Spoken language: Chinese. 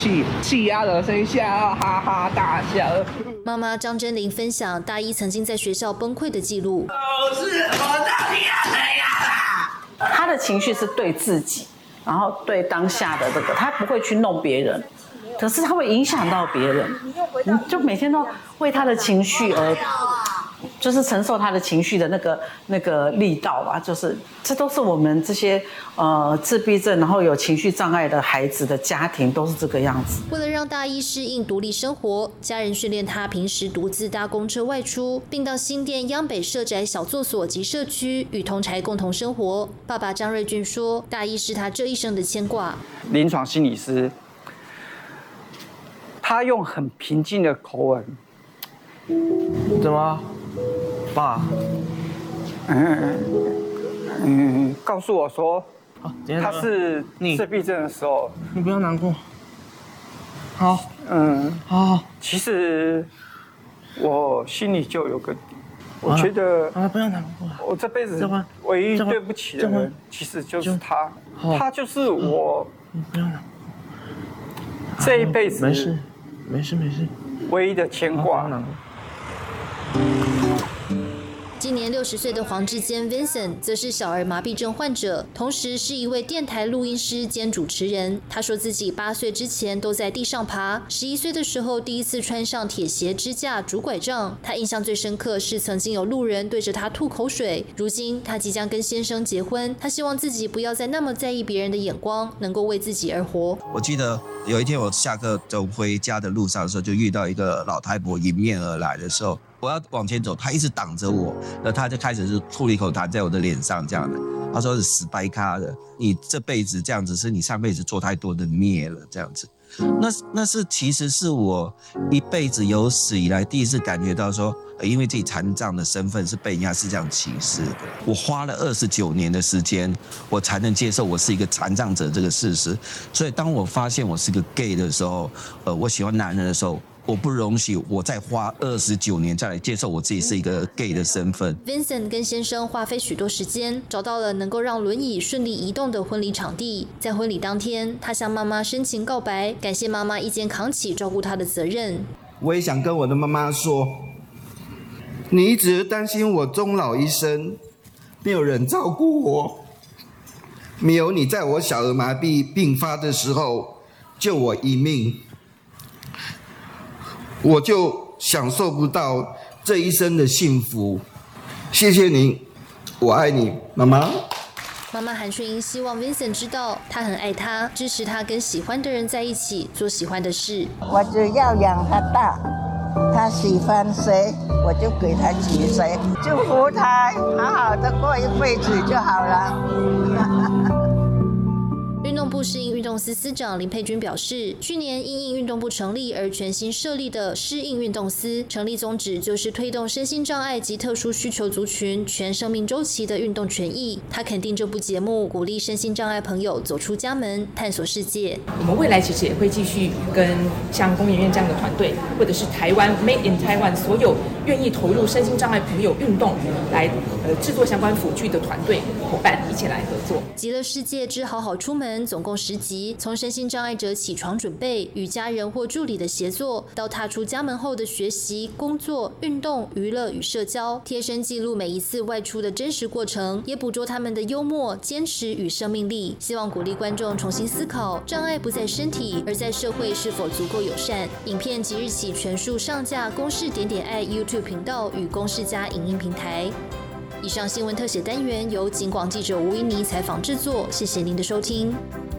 气压的声下哈哈大笑。 妈妈张真玲分享大一曾经在学校崩溃的记录。 是我到底要怎样啊？ 他的情绪是对自己，然后对当下的这个，他不会去弄别人，可是他会影响到别人，你就每天都为他的情绪而。就是承受他的情绪的那个力道吧，就是这都是我们这些自闭症然后有情绪障碍的孩子的家庭都是这个样子。 为了让大一适应独立生活，家人训练他平时独自搭公车外出，并到新店央北社宅小作所及社区与同侪共同生活。爸爸张瑞俊说，大一是他这一生的牵挂。 临床心理师，他用很平静的口吻，怎么？爸，告诉我说，他是自闭症的时候， 你不要难过。好，好。 其实我心里就有个底，我觉得不要难过。 我这辈子唯一对不起的人，其实就是他，他就是我。 你不要难过。 这一辈子没事， 唯一的牵挂。 今年60岁的黄志坚 Vincent 则是小儿麻痹症患者，同时是一位电台录音师兼主持人。他说自己8岁之前都在地上爬，11岁的时候第一次穿上铁鞋、支架、拄拐杖。他印象最深刻是曾经有路人对着他吐口水。如今他即将跟先生结婚，他希望自己不要再那么在意别人的眼光，能够为自己而活。 我记得有一天我下课走回家的路上的时候，就遇到一个老太婆迎面而来的时候。我要往前走，他一直挡着我，然后他就开始是吐了一口痰在我的脸上，这样的。他说是死白咖的，你这辈子这样子是你上辈子做太多的孽了，这样子。那是其实是我一辈子有史以来第一次感觉到说，因为自己残障的身份是被人家是这样歧视的。我花了29年的时间，我才能接受我是一个残障者这个事实。所以当我发现我是个 gay 的时候，我喜欢男人的时候。我不容许我再花29年再来接受我自己是一个 gay 的身份。 Vincent 跟先生花费许多时间，找到了能够让轮椅顺利移动的婚礼场地。在婚礼当天，他向妈妈深情告白，感谢妈妈一肩扛起照顾他的责任。 我也想跟我的妈妈说，你一直担心我终老一生，没有人照顾我，没有你在我小儿麻痹病发的时候救我一命。我就享受不到这一生的幸福，谢谢您，我爱你，妈妈。 妈妈韩顺英希望 Vincent 知道，他很爱他，支持他跟喜欢的人在一起，做喜欢的事。 我只要养他大，他喜欢谁，我就给他娶谁，祝福他好好的过一辈子就好了。 运动部适应运动司司长林佩君表示，去年因应运动部成立而全新设立的适应运动司，成立宗旨就是推动身心障碍及特殊需求族群全生命周期的运动权益。他肯定这部节目鼓励身心障碍朋友走出家门，探索世界。 我们未来其实也会继续跟像工研院这样的团队，或者是台湾 Made in Taiwan 所有愿意投入身心障碍朋友运动来制作相关辅具的团队伙伴一起来合作。 极乐世界之好好出门总共10集，从身心障碍者起床准备、与家人或助理的协作，到踏出家门后的学习、工作、运动、娱乐与社交，贴身记录每一次外出的真实过程，也捕捉他们的幽默、坚持与生命力。希望鼓励观众重新思考，障碍不在身体，而在社会是否足够友善。影片即日起全数上架公视点点爱 YouTube 频道与公视家影音平台。以上新闻特写单元由警广记者吴依妮采访制作，谢谢您的收听。